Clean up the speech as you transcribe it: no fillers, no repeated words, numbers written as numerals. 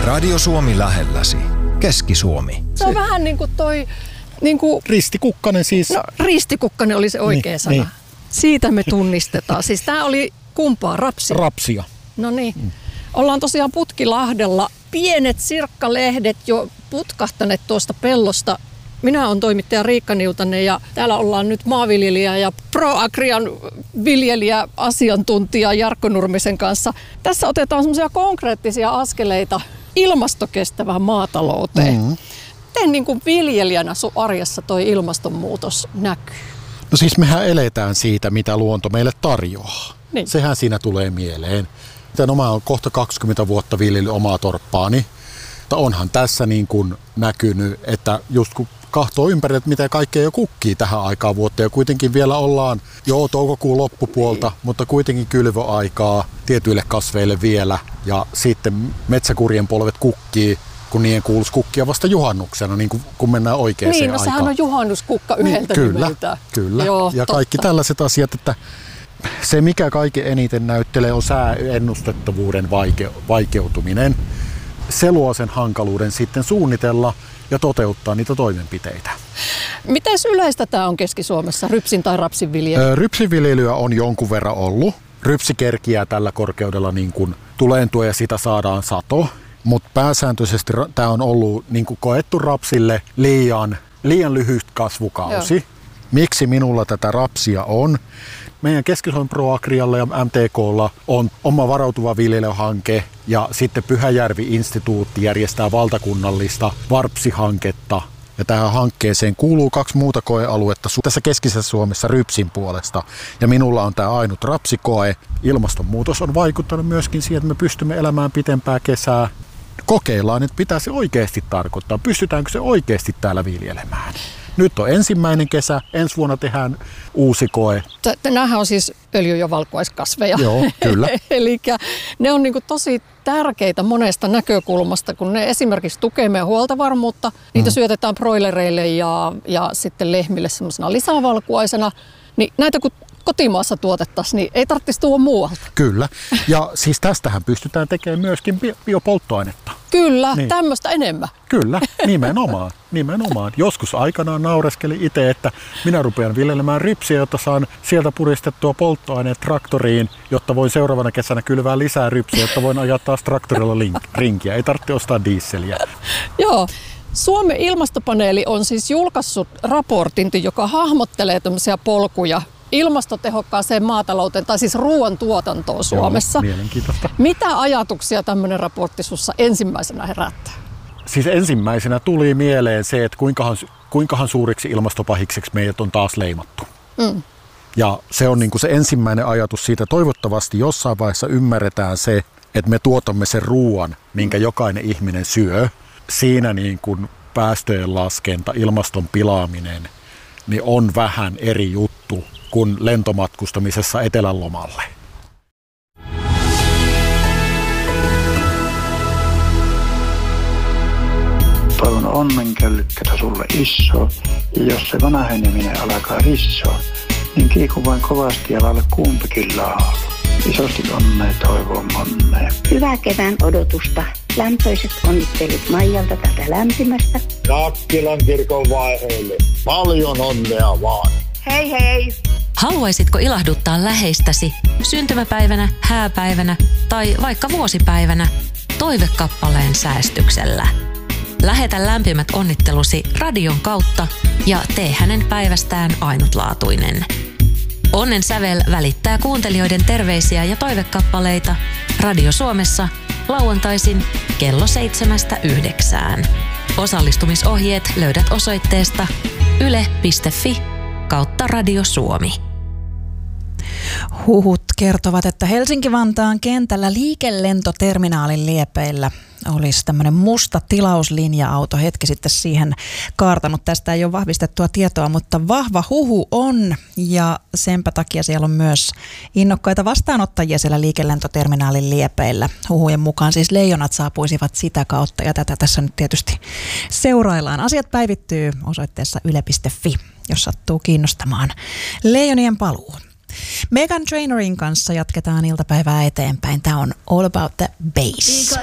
Radio Suomi lähelläsi. Keski-Suomi. Se on vähän niin kuin toi... Ristikukkanen siis. No, ristikukkanen oli se oikea sana. Niin. Siitä me tunnistetaan. Siis tää oli kumpaa? Rapsia? Rapsia. No niin. Ollaan tosiaan Putkilahdella. Pienet sirkkalehdet jo putkahtaneet tuosta pellosta. Minä olen toimittaja Riikka Niutanen ja täällä ollaan nyt maanviljelijä ja ProAgrian viljelijä asiantuntija Jarkko Nurmisen kanssa. Tässä otetaan semmoisia konkreettisia askeleita ilmastokestävään maatalouteen. Miten niin kuin viljelijänä sun arjessa toi ilmastonmuutos näkyy? No siis mehän eletään siitä, mitä luonto meille tarjoaa. Niin. Sehän siinä tulee mieleen. Mä oon kohta 20 vuotta viljellyt omaa torppaani. Mutta onhan tässä niin kuin näkynyt, että just kun kahtoo ympäri, että mitä kaikkea jo kukkii tähän aikaan vuotta. Ja kuitenkin vielä ollaan toukokuun loppupuolta, mutta kuitenkin kylvöaikaa tietyille kasveille vielä. Ja sitten metsäkurjen polvet kukkii, kun niiden kuuluisi kukkia vasta juhannuksena, niin kun mennään oikeaan aikaan. Niin, no sehän on juhannuskukka yhdeltä nimeltä. Kyllä, joo, ja totta. Kaikki tällaiset asiat, että se mikä kaiken eniten näyttelee on sääennustettavuuden vaikeutuminen. Se luo sen hankaluuden sitten suunnitella ja toteuttaa niitä toimenpiteitä. Miten yleistä tämä on Keski-Suomessa, rypsin tai rapsin viljely? Rypsiviljelyä on jonkun verran ollut. Rypsi kerkiää tällä korkeudella niin kuin tuleentua ja sitä saadaan sato. Mutta pääsääntöisesti tämä on ollut niin kuin koettu rapsille liian lyhyt kasvukausi. Joo. Miksi minulla tätä rapsia on? Meidän Keski-Suomen ProAgrialla ja MTKlla on oma varautuva viljelyhanke ja sitten Pyhäjärvi-instituutti järjestää valtakunnallista VARPSI-hanketta. Ja tähän hankkeeseen kuuluu 2 muuta koealuetta tässä keskisessä Suomessa rypsin puolesta. Ja minulla on tämä ainut rapsikoe. Ilmastonmuutos on vaikuttanut myöskin siihen, että me pystymme elämään pitempää kesää. Kokeillaan, että mitä se oikeasti tarkoittaa. Pystytäänkö se oikeasti täällä viljelemään? Nyt on ensimmäinen kesä, ensi vuonna tehdään uusi koe. Nämähän on siis öljy- ja valkuaiskasveja. Joo, kyllä. Eli ne on niinku tosi tärkeitä monesta näkökulmasta, kun ne esimerkiksi tukee meidän huoltovarmuutta. Niitä syötetään broilereille ja sitten lehmille semmoisena lisävalkuaisena. Niin näitä kun kotimaassa tuotettaisiin, niin ei tarvitsisi tuoda muualta. Kyllä. Ja siis tästähän pystytään tekemään myöskin biopolttoainetta. Kyllä, niin. Tämmöistä enemmän. Kyllä, nimenomaan. Joskus aikanaan naureskelin itse, että minä rupean viljelemään rypsiä, jotta saan sieltä puristettua polttoaineet traktoriin, jotta voin seuraavana kesänä kylvää lisää rypsiä, jotta voin ajaa taas traktorilla rinkiä. Ei tarvitse ostaa dieseliä. Joo. Suomen ilmastopaneeli on siis julkaissut raportin, joka hahmottelee tämmöisiä polkuja ilmastotehokkaaseen maatalouteen, tai siis ruoantuotantoon Suomessa. Joo, mielenkiintoista. Mitä ajatuksia tämmöinen raportti sussa ensimmäisenä herättää? Siis ensimmäisenä tuli mieleen se, että kuinkahan suuriksi ilmastopahikseksi meidät on taas leimattu. Ja se on niin kuin se ensimmäinen ajatus siitä. Toivottavasti jossain vaiheessa ymmärretään se, että me tuotamme sen ruoan, minkä jokainen ihminen syö. Siinä niin kuin päästöjen laskenta, ilmaston pilaaminen, niin on vähän eri juttu kuin lentomatkustamisessa etelän lomalle. Toivon onnenkällykkätä sulle iso, ja jos se vanheneminen alkaa rissoa, niin kiiku vain kovasti ja lailla kumpikin laulu. Isosti onnea toivon monnea. Hyvää kevään odotusta. Lämpöiset onnittelut Maijalta tätä lämpimästä. Nakkilan kirkon vaiheille. Paljon onnea vaan. Hei hei! Haluaisitko ilahduttaa läheistäsi syntymäpäivänä, hääpäivänä tai vaikka vuosipäivänä toivekappaleen säästyksellä? Lähetä lämpimät onnittelusi radion kautta ja tee hänen päivästään ainutlaatuinen. Onnen sävel välittää kuuntelijoiden terveisiä ja toivekappaleita Radio Suomessa lauantaisin kello 7–9. Osallistumisohjeet löydät osoitteesta yle.fi/Radio Suomi. Huhut kertovat, että Helsinki-Vantaan kentällä liikelentoterminaalin liepeillä olisi tämmöinen musta tilauslinja-auto hetki sitten siihen kaartanut. Tästä ei ole vahvistettua tietoa, mutta vahva huhu on, ja senpä takia siellä on myös innokkaita vastaanottajia siellä liikelentoterminaalin liepeillä. Huhujen mukaan siis leijonat saapuisivat sitä kautta, ja tätä tässä nyt tietysti seuraillaan. Asiat päivittyy osoitteessa yle.fi, jos sattuu kiinnostamaan leijonien paluu. Meghan Trainerin kanssa jatketaan iltapäivää eteenpäin. Tämä on All About the Bass.